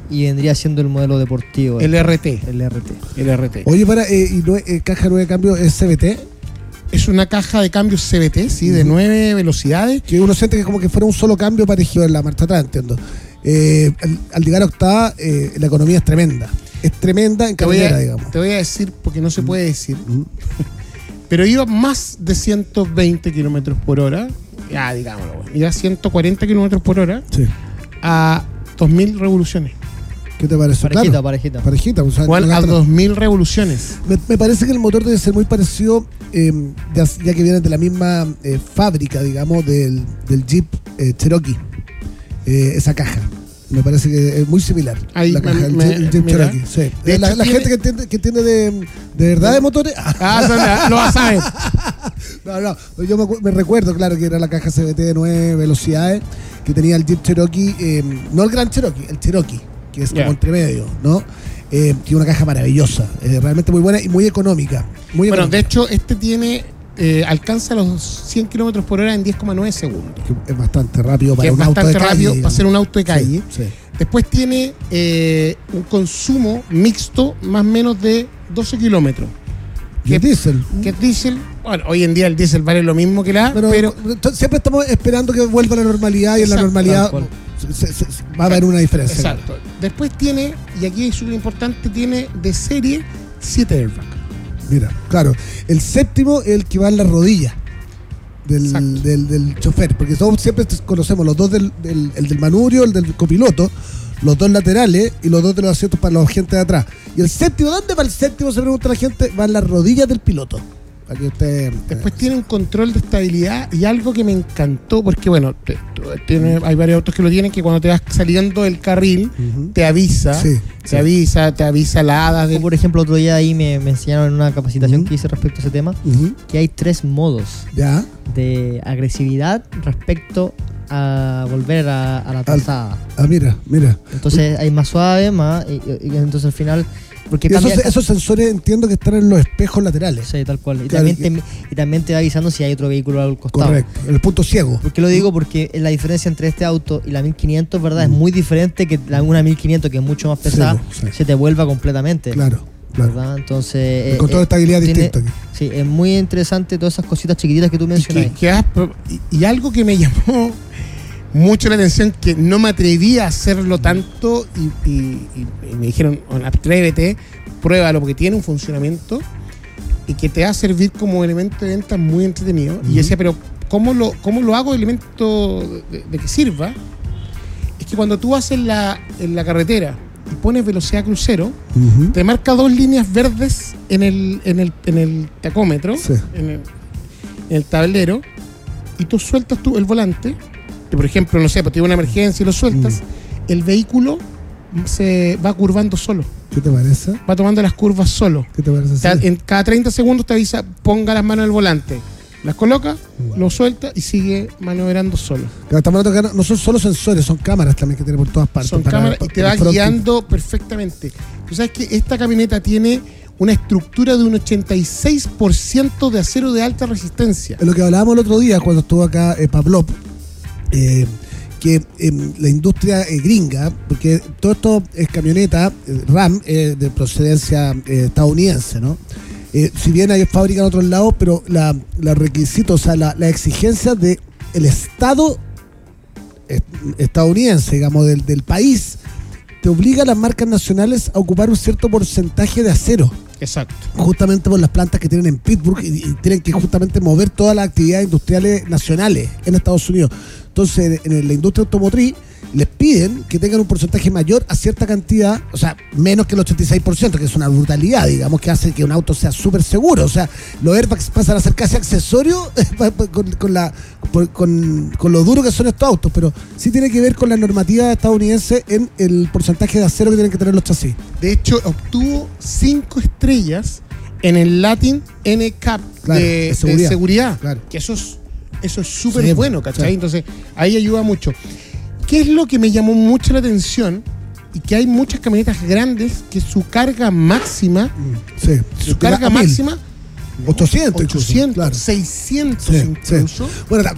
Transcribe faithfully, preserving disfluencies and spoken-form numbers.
y vendría siendo el modelo deportivo. El R T. El R T. El R T. Oye, para, eh, ¿y no, eh, caja nueve de cambio es C V T? Es una caja de cambios C V T, sí, de nueve velocidades. Que uno siente que como que fuera un solo cambio parecido en la marcha atrás, entiendo. Eh, al, al llegar a octava, eh, la economía es tremenda. Es tremenda en Te voy, carretera, a, digamos. te voy a decir, porque no se puede decir, Mm. pero iba más de ciento veinte kilómetros por hora, ya digámoslo, bueno, iba a ciento cuarenta kilómetros por hora Sí. a dos mil revoluciones. ¿Qué te parece? Parejita, Claro, parejita. parejita. O sea, Igual no a gasta- dos mil revoluciones. me, me parece que el motor debe ser muy parecido, eh, ya, ya que viene de la misma eh, fábrica, digamos, del, del Jeep eh, Cherokee. Eh, esa caja. Me parece que es muy similar. Ahí la me- caja del me- Jeep, el Jeep mira. Cherokee. Sí. De Eh, la hecho, la tiene- gente que entiende, que entiende de, de verdad de motores. Ah, eso ya lo vas a ver. No, no, yo me, acu- me recuerdo, claro, que era la caja C V T de nueve velocidades, que tenía el Jeep Cherokee, eh, no el Gran Cherokee, el Cherokee, que es Ya. como entre medio, ¿no? Eh, tiene una caja maravillosa, eh, realmente muy buena y muy económica. Muy Bueno, de económica, hecho, este tiene eh, alcanza los cien kilómetros por hora en diez coma nueve segundos. que es bastante rápido Que para es un auto de bastante calle. rápido para digamos. ser un auto de calle. Sí, sí. Después tiene eh, un consumo mixto más o menos de doce kilómetros. Y el diésel. Que es diésel, bueno, hoy en día el diésel vale lo mismo que la, Pero, pero, to- siempre estamos esperando que vuelva a la normalidad y en la Exacto, normalidad tal cual. se- se- se- va a haber una diferencia. exacto. Después tiene, y aquí es súper importante, tiene de serie siete airbags. Mira, claro, el séptimo es el que va en la rodilla del, Exacto. del, del chofer, porque todos siempre conocemos los dos del, del, el del manubrio, el del copiloto, los dos laterales y los dos de los asientos para la gente de atrás. Y el séptimo, ¿dónde va el séptimo? Se pregunta la gente, va en las rodillas del piloto. Para que usted, Después eh, tiene un control de estabilidad y algo que me encantó, porque bueno, te- tú- tiene, hay varios autos que lo tienen, que cuando te vas saliendo del carril, Ujú. te avisa, Sí, te sí. avisa, te avisa la hada de... O, por ejemplo, otro día ahí me, me enseñaron en una capacitación Ujú. que hice respecto a ese tema, Ujú. que hay tres modos Ya, de agresividad respecto a volver a, a la trazada. ah, mira, mira. Entonces hay más suave, más, y, y- y entonces al final, porque Y esos, cambia- esos sensores entiendo que están en los espejos laterales. sí, tal cual. Y, Claro, también te, y también te va avisando si hay otro vehículo al costado. Correcto, en el punto ciego. ¿Por qué lo digo? Porque la diferencia entre este auto y la mil quinientos, ¿verdad? Mm. Es muy diferente que la, una mil quinientos que es mucho más pesada, Sí, sí. se te vuelva completamente. Claro, claro. ¿Verdad? Entonces... El eh, control de eh, estabilidad tiene- distinto aquí. Sí, es muy interesante todas esas cositas chiquititas que tú y, mencionas. que- que has pro- y- y algo que me llamó mucho la atención, que no me atreví a hacerlo tanto y, y- y- y me dijeron, "Bueno, atrévete, pruébalo porque tiene un funcionamiento y que te va a servir como elemento de venta muy entretenido". Y Ujú. yo decía, pero ¿cómo lo, cómo lo hago elemento de, de que sirva? Es que cuando tú vas en la, en la carretera y pones velocidad crucero, Ujú. te marca dos líneas verdes en el, en el, en el tacómetro, Sí. en, el, en el tablero, y tú sueltas tú el volante, que por ejemplo, no sé, pues tiene una emergencia y lo sueltas, el vehículo se va curvando solo, ¿Qué te parece? va tomando las curvas solo. ¿Qué te parece? O sea, así? en cada treinta segundos te avisa, ponga las manos en el volante, las coloca, lo suelta y sigue maniobrando solo. Claro, estamos hablando que no- no son solo sensores, son cámaras también que tiene por todas partes. Son para- cámaras y para- te para va el frontis. guiando perfectamente. Tú sabes que esta camioneta tiene una estructura de un ochenta y seis por ciento de acero de alta resistencia. Es lo que hablábamos el otro día cuando estuvo acá eh, Pavlov, eh, que eh, la industria eh, gringa, porque todo esto es camioneta, eh, RAM, eh, de procedencia eh, estadounidense, ¿no? Eh, si bien hay fábrica en otros lados, pero la, la requisitos, o sea, la, la exigencia de el Estado eh, estadounidense, digamos, del, del país, te obliga a las marcas nacionales a ocupar un cierto porcentaje de acero, Exacto. justamente por las plantas que tienen en Pittsburgh y, y tienen que justamente mover todas las actividades industriales nacionales en Estados Unidos. Entonces, en la industria automotriz les piden que tengan un porcentaje mayor a cierta cantidad, o sea, menos que el ochenta y seis por ciento, que es una brutalidad, digamos, que hace que un auto sea súper seguro. O sea, los airbags pasan a ser casi accesorios con, con, la, por- con, con lo duro que son estos autos, pero sí tiene que ver con la normativa estadounidense en el porcentaje de acero que tienen que tener los chasis. De hecho, obtuvo cinco estrellas en el Latin N C A P Claro, de, de de seguridad. seguridad. Claro. Que eso es eso es súper Sí, bueno, ¿cachai? sí. Entonces, ahí ayuda mucho. ¿Qué es lo que me llamó mucho la atención? Y que hay muchas camionetas grandes que su carga máxima, Sí, su carga a mil. máxima, ochocientos, incluso, ochocientos, claro. seiscientos Sí, incluso. sí. Bueno, la-